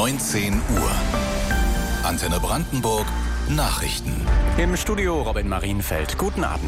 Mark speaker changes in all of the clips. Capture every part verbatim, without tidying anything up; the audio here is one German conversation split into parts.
Speaker 1: neunzehn Uhr. Antenne Brandenburg Nachrichten.
Speaker 2: Im Studio Robin Marienfeld. Guten Abend.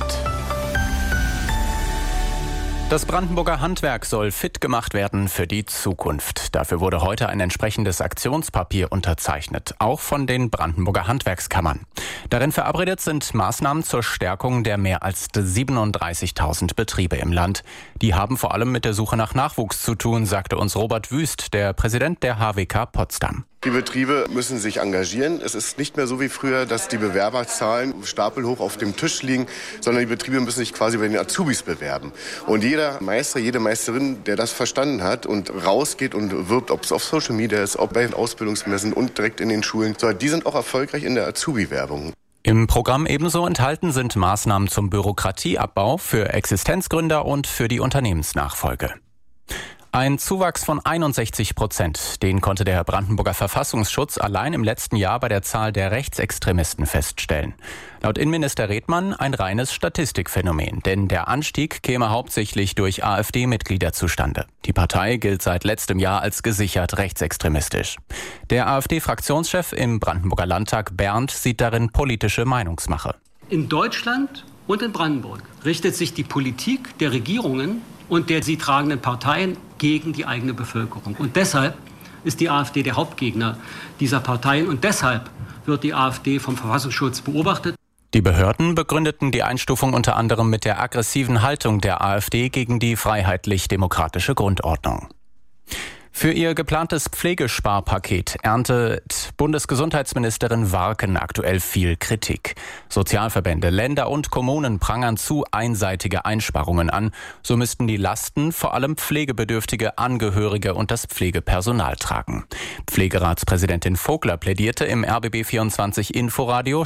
Speaker 2: Das Brandenburger Handwerk soll fit gemacht werden für die Zukunft. Dafür wurde heute ein entsprechendes Aktionspapier unterzeichnet, auch von den Brandenburger Handwerkskammern. Darin verabredet sind Maßnahmen zur Stärkung der mehr als siebenunddreißigtausend Betriebe im Land. Die haben vor allem mit der Suche nach Nachwuchs zu tun, sagte uns Robert Wüst, der Präsident der H W K Potsdam.
Speaker 3: Die Betriebe müssen sich engagieren. Es ist nicht mehr so wie früher, dass die Bewerberzahlen stapelhoch auf dem Tisch liegen, sondern die Betriebe müssen sich quasi bei den Azubis bewerben. Und jeder Meister, jede Meisterin, der das verstanden hat und rausgeht und wirbt, ob es auf Social Media ist, ob bei den Ausbildungsmessen und direkt in den Schulen, die sind auch erfolgreich in der Azubi-Werbung.
Speaker 2: Im Programm ebenso enthalten sind Maßnahmen zum Bürokratieabbau für Existenzgründer und für die Unternehmensnachfolge. Ein Zuwachs von einundsechzig Prozent, den konnte der Brandenburger Verfassungsschutz allein im letzten Jahr bei der Zahl der Rechtsextremisten feststellen. Laut Innenminister Redmann ein reines Statistikphänomen, denn der Anstieg käme hauptsächlich durch AfD-Mitglieder zustande. Die Partei gilt seit letztem Jahr als gesichert rechtsextremistisch. Der AfD-Fraktionschef im Brandenburger Landtag Berndt sieht darin politische Meinungsmache.
Speaker 4: In Deutschland und in Brandenburg richtet sich die Politik der Regierungen und der sie tragenden Parteien gegen die eigene Bevölkerung. Und deshalb ist die AfD der Hauptgegner dieser Parteien und deshalb wird die AfD vom Verfassungsschutz beobachtet.
Speaker 2: Die Behörden begründeten die Einstufung unter anderem mit der aggressiven Haltung der AfD gegen die freiheitlich-demokratische Grundordnung. Für ihr geplantes Pflegesparpaket erntet Bundesgesundheitsministerin Warken aktuell viel Kritik. Sozialverbände, Länder und Kommunen prangern zu einseitige Einsparungen an. So müssten die Lasten vor allem pflegebedürftige Angehörige und das Pflegepersonal tragen. Pflegeratspräsidentin Vogler plädierte im R B B vierundzwanzig Inforadio